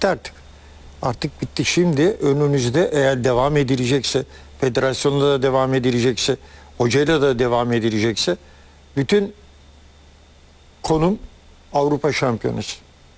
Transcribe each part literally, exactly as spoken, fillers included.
bitti artık. Artık bitti. Şimdi önümüzde eğer devam edilecekse, federasyonda da devam edilecekse, hocayla da devam edilecekse bütün konum Avrupa Şampiyonası.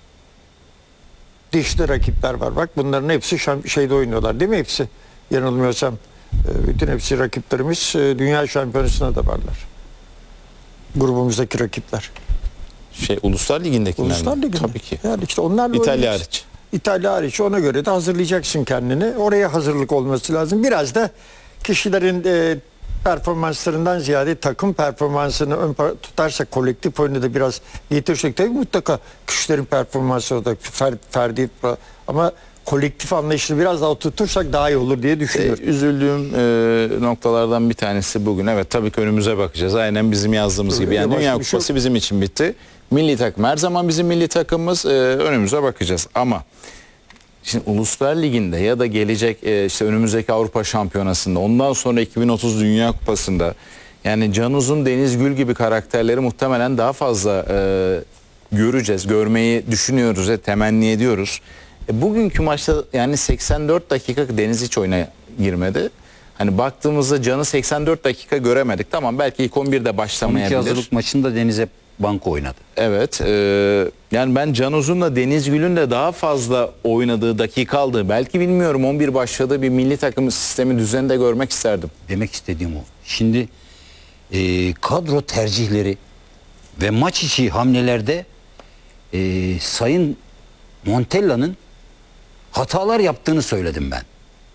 Dişli rakipler var. Bak bunların hepsi şamp- şeyde oynuyorlar değil mi hepsi? Yanılmıyorsam e, bütün hepsi rakiplerimiz e, Dünya Şampiyonası'na da varlar. Grubumuzdaki rakipler. Şey Uluslar Ligi'ndekiler Uluslar mi? Ligi'nde. Tabii ki. Yani işte onlarla İtalya oynuyoruz. hariç. İtalya hariç ona göre de hazırlayacaksın kendini. Oraya hazırlık olması lazım. Biraz da kişilerin e, performanslarından ziyade takım performansını ön par- tutarsak, kolektif oyunu da biraz getirsek tabii mutlaka kişilerin performansı o da fer- ferdi ama kolektif anlayışını biraz daha tutursak daha iyi olur diye E, düşünüyorum. üzüldüğüm e, noktalardan bir tanesi bugün. Evet tabii ki önümüze bakacağız. Aynen bizim yazdığımız gibi. Yani Başka Dünya bir şey Kupası bizim için bitti. Milli takım her zaman bizim milli takımımız. E, önümüze bakacağız. Ama şimdi Uluslar Ligi'nde ya da gelecek e, işte önümüzdeki Avrupa Şampiyonası'nda, ondan sonra iki bin otuz Dünya Kupası'nda yani Can Uzun, Deniz Gül gibi karakterleri muhtemelen daha fazla e, göreceğiz, görmeyi düşünüyoruz ve temenni ediyoruz. E, bugünkü maçta yani seksen dört dakika Deniz hiç oyuna girmedi. Hani baktığımızda Can'ı seksen dört dakika göremedik. Tamam belki ilk on birde on iki başlamayabilir. hazırlık maçında Deniz'e banko oynadı. Evet. E, yani ben Can Uzun'la Deniz Gül'ün de daha fazla oynadığı, dakika aldığı, belki bilmiyorum on bir başladığı bir milli takım sistemi düzeninde görmek isterdim. Demek istediğim o. Şimdi e, kadro tercihleri ve maç içi hamlelerde e, Sayın Montella'nın hatalar yaptığını söyledim ben.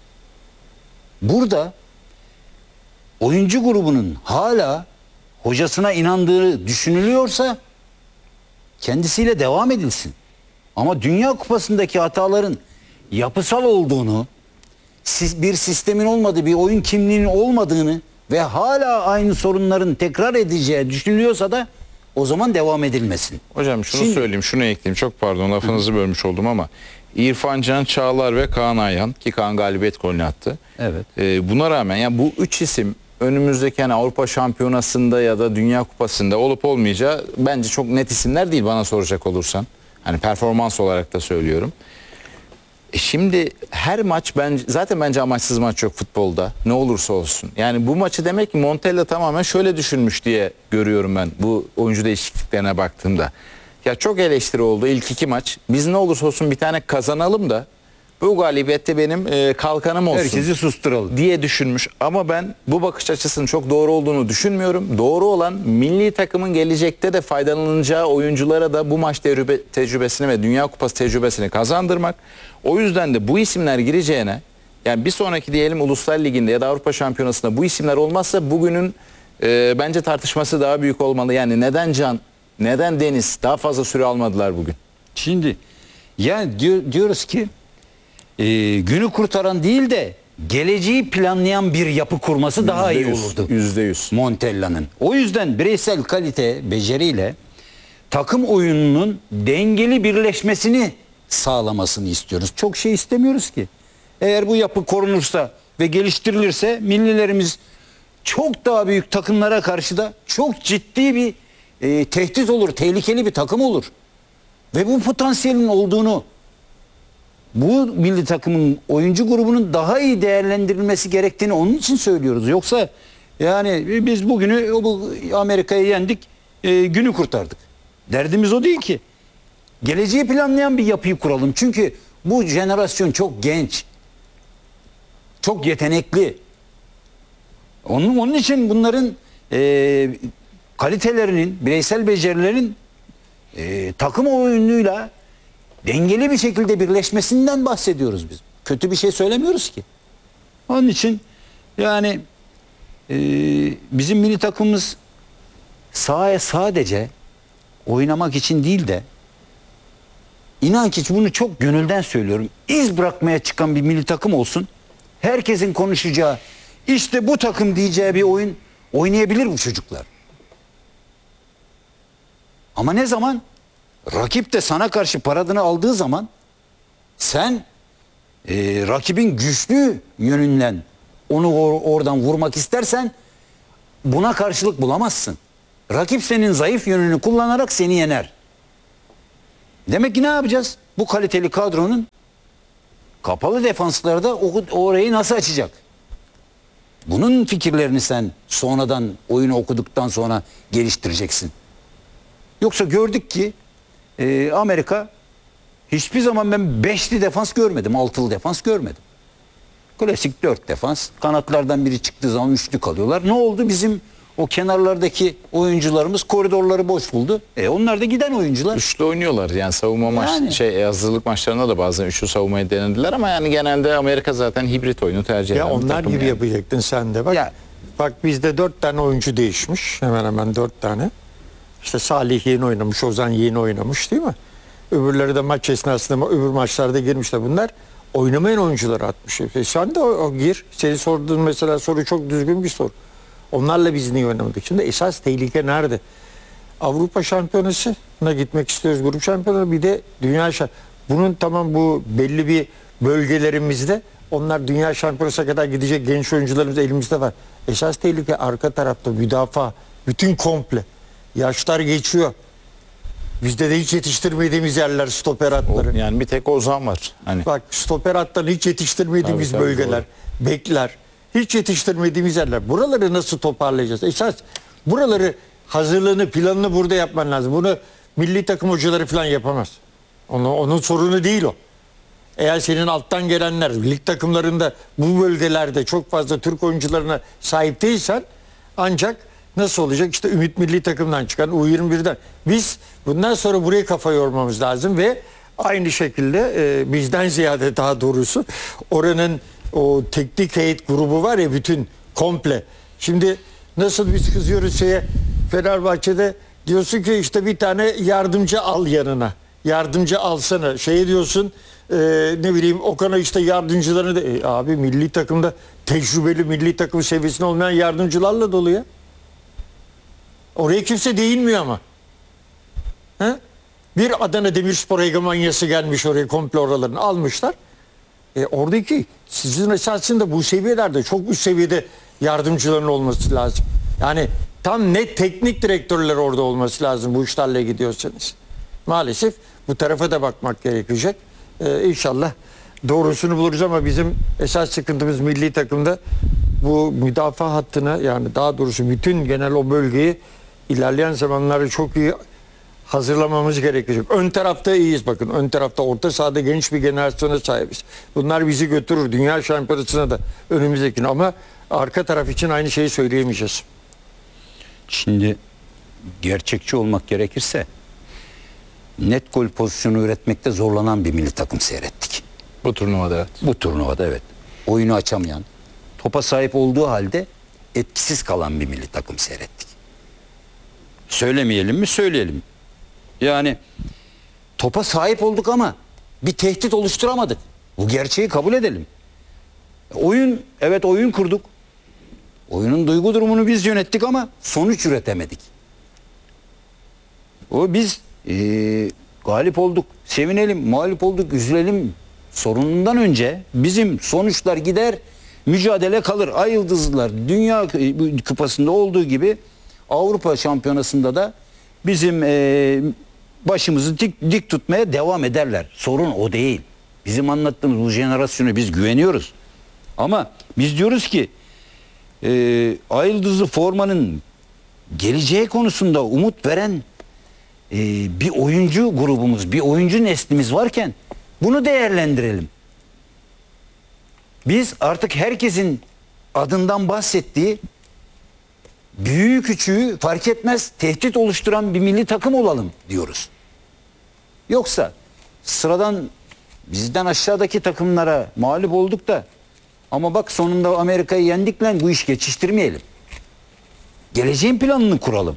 Burada oyuncu grubunun hala hocasına inandığı düşünülüyorsa kendisiyle devam edilsin. Ama Dünya Kupası'ndaki hataların yapısal olduğunu, siz bir sistemin olmadığı, bir oyun kimliğinin olmadığını ve hala aynı sorunların tekrar edeceği düşünülüyorsa da o zaman devam edilmesin. Hocam şunu Şimdi- söyleyeyim, şunu ekleyeyim. Çok pardon lafınızı bölmüş oldum ama İrfan Can Çağlar ve Kaan Ayhan ki Kaan galibiyet golünü attı. Evet. Ee, buna rağmen yani bu üç isim önümüzdeki hani Avrupa Şampiyonası'nda ya da Dünya Kupası'nda olup olmayacağı bence çok net isimler değil bana soracak olursan. Hani performans olarak da söylüyorum. E şimdi her maç bence zaten bence amaçsız maç yok futbolda. Ne olursa olsun. Yani bu maçı demek ki Montella tamamen şöyle düşünmüş diye görüyorum ben bu oyuncu değişikliklerine baktığımda. Ya çok eleştiri oldu ilk iki maç. Biz ne olursa olsun bir tane kazanalım da bu galibiyette benim e, kalkanım olsun. Herkesi susturalım Diye düşünmüş ama ben bu bakış açısının çok doğru olduğunu düşünmüyorum. Doğru olan milli takımın gelecekte de faydalanacağı oyunculara da bu maç tecrübe, tecrübesini ve Dünya Kupası tecrübesini kazandırmak. O yüzden de bu isimler gireceğine yani bir sonraki diyelim Uluslar Ligi'nde ya da Avrupa Şampiyonası'nda bu isimler olmazsa bugünün e, bence tartışması daha büyük olmalı. Yani neden Can, neden Deniz daha fazla süre almadılar bugün? Şimdi yani diyor, diyoruz ki e, günü kurtaran değil de geleceği planlayan bir yapı kurması daha iyi olurdu. Yüzde yüz. Montella'nın. O yüzden bireysel kalite, beceriyle takım oyununun dengeli birleşmesini sağlamasını istiyoruz. Çok şey istemiyoruz ki. Eğer bu yapı korunursa ve geliştirilirse millilerimiz çok daha büyük takımlara karşı da çok ciddi bir e, tehdit olur, tehlikeli bir takım olur. Ve bu potansiyelin olduğunu, bu milli takımın oyuncu grubunun daha iyi değerlendirilmesi gerektiğini onun için söylüyoruz. Yoksa yani biz bugünü bu Amerika'yı yendik, e, günü kurtardık. Derdimiz o değil ki. Geleceği planlayan bir yapıyı kuralım. Çünkü bu jenerasyon çok genç. Çok yetenekli. Onun, onun için bunların e, kalitelerinin, bireysel becerilerin e, takım oyunuyla dengeli bir şekilde birleşmesinden bahsediyoruz biz. Kötü bir şey söylemiyoruz ki. Onun için yani e, bizim milli takımımız sahaya sadece oynamak için değil de inan ki bunu çok gönülden söylüyorum. İz bırakmaya çıkan bir milli takım olsun. Herkesin konuşacağı işte bu takım diyeceği bir oyun oynayabilir bu çocuklar. Ama ne zaman? Rakip de sana karşı paradını aldığı zaman sen e, rakibin güçlü yönünden onu or- oradan vurmak istersen buna karşılık bulamazsın. Rakip senin zayıf yönünü kullanarak seni yener. Demek ki ne yapacağız? Bu kaliteli kadronun Kapalı defanslarda o, orayı nasıl açacak? Bunun fikirlerini sen sonradan oyunu okuduktan sonra geliştireceksin. Yoksa gördük ki e, Amerika hiçbir zaman ben beşli defans görmedim, altılı defans görmedim. Klasik dört defans. Kanatlardan biri çıktığı zaman üçlü kalıyorlar. Ne oldu? Bizim o kenarlardaki oyuncularımız koridorları boş buldu. E onlar da giden oyuncular. Üçlü oynuyorlar yani savunma maç Yani. şey hazırlık maçlarında da bazen üçlü savunmayı denediler ama yani genelde Amerika zaten hibrit oyunu tercih eden Ya bir onlar takım gibi yani. yapacaktın sen de. Bak, Ya. bak bizde dört tane oyuncu değişmiş. Hemen hemen dört tane. İşte Salih yeni oynamış, Ozan yeni oynamış değil mi? Öbürleri de maç esnasında öbür maçlarda girmişler. Bunlar oynamayan oyuncuları atmış. E sen de o, o gir. Senin sorduğun mesela soru çok düzgün bir soru. Onlarla biz niye oynamadık? Şimdi esas tehlike nerede? Avrupa Şampiyonası'na gitmek istiyoruz. Grup şampiyonu bir de dünya şampiyonu. Bunun tamam bu belli bir bölgelerimizde onlar dünya şampiyonasına kadar gidecek genç oyuncularımız elimizde var. Esas tehlike arka tarafta müdafaa. Bütün komple. Yaşlar geçiyor. Bizde de hiç yetiştirmediğimiz yerler stoper hatları. Yani bir tek Ozan var. Hani Bak stoper hatlarını hiç yetiştirmediğimiz Tabii, tabii, bölgeler, bekler, hiç yetiştirmediğimiz yerler. Buraları nasıl toparlayacağız? Esas buraları hazırlığını, planını burada yapman lazım. Bunu milli takım hocaları falan yapamaz. Onu, onun sorunu değil o. Eğer senin alttan gelenler lig takımlarında bu bölgelerde çok fazla Türk oyuncularına sahip değilsen ancak nasıl olacak? İşte Ümit milli takımdan çıkan U yirmi birden. Biz bundan sonra buraya kafa yormamız lazım ve aynı şekilde e, bizden ziyade daha doğrusu oranın o teknik heyet grubu var ya bütün komple. Şimdi nasıl biz kızıyoruz şeye Fenerbahçe'de diyorsun ki işte bir tane yardımcı al yanına. Yardımcı alsana. Şey diyorsun e, ne bileyim Okan'a işte yardımcılarını da e, abi milli takımda tecrübeli milli takım seviyesinde olmayan yardımcılarla dolu ya. Oraya kimse değinmiyor ama. He? Bir Adana Demirspor hegemonyası gelmiş oraya komple oralarını almışlar. E oradaki sizin esasında bu seviyelerde çok üst seviyede yardımcıların olması lazım. Yani tam net teknik direktörler orada olması lazım bu işlerle gidiyorsanız. Maalesef bu tarafa da bakmak gerekecek. Ee, inşallah doğrusunu buluruz ama bizim esas sıkıntımız milli takımda bu müdafaa hattına yani daha doğrusu bütün genel o bölgeyi ilerleyen zamanlarda çok iyi hazırlamamız gerekecek. Ön tarafta iyiyiz bakın. Ön tarafta orta sahada genç bir generasyona sahibiz. Bunlar bizi götürür. Dünya şampiyonasına da önümüzdeki ama arka taraf için aynı şeyi söyleyemeyeceğiz. Şimdi gerçekçi olmak gerekirse net gol pozisyonu üretmekte zorlanan bir milli takım seyrettik. bu turnuvada evet. Bu turnuvada evet. Oyunu açamayan, topa sahip olduğu halde etkisiz kalan bir milli takım seyrettik. Söylemeyelim mi? Söyleyelim. Yani topa sahip olduk ama bir tehdit oluşturamadık. Bu gerçeği kabul edelim. Oyun, evet oyun kurduk. Oyunun duygu durumunu biz yönettik ama sonuç üretemedik. O biz eee, galip olduk, sevinelim, mağlup olduk, üzülelim sorunundan önce bizim sonuçlar gider, mücadele kalır. Ay Yıldızlılar Dünya Kupası'nda olduğu gibi Avrupa Şampiyonası'nda da bizim eee, başımızı dik, dik tutmaya devam ederler. Sorun o değil. Bizim anlattığımız bu jenerasyona biz güveniyoruz. Ama biz diyoruz ki eee Ay Yıldızlı formanın geleceği konusunda umut veren e, bir oyuncu grubumuz, bir oyuncu neslimiz varken bunu değerlendirelim. Biz artık herkesin adından bahsettiği büyüğü küçüğü fark etmez tehdit oluşturan bir milli takım olalım diyoruz. Yoksa sıradan bizden aşağıdaki takımlara mağlup olduk da ama bak sonunda Amerika'yı yendik lan bu iş geçiştirmeyelim. Geleceğin planını kuralım.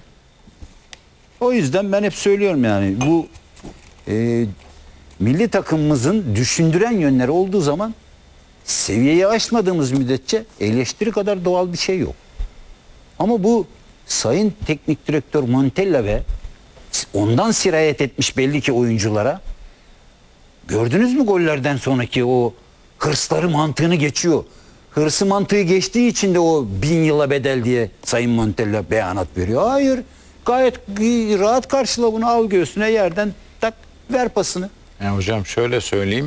O yüzden ben hep söylüyorum yani bu e, milli takımımızın düşündüren yönleri olduğu zaman seviyeyi aşmadığımız müddetçe eleştiri kadar doğal bir şey yok. Ama bu Sayın Teknik Direktör Montella ve ondan sirayet etmiş belli ki oyunculara gördünüz mü gollerden sonraki o hırsları mantığını geçiyor. Hırsı mantığı geçtiği için de o bin yıla bedel diye Sayın Montella beyanat veriyor. Hayır. Gayet rahat karşıla bunu al göğsüne yerden tak ver pasını. Yani hocam şöyle söyleyeyim.